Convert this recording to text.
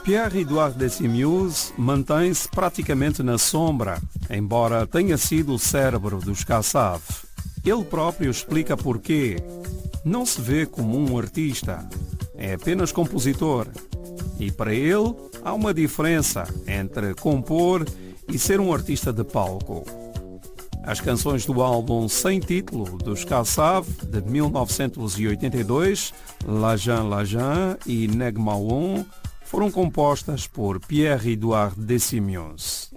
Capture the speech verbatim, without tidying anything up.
Pierre-Édouard Décimius mantém-se praticamente na sombra, embora tenha sido o cérebro dos Kassav. Ele próprio explica porquê. Não se vê como um artista, é apenas compositor. E para ele há uma diferença entre compor e ser um artista de palco. As canções do álbum sem título dos Kassav de mil novecentos e oitenta e dois, L'Agent L'Agent e Neg Maon, foram compostas por Pierre-Édouard Décimius.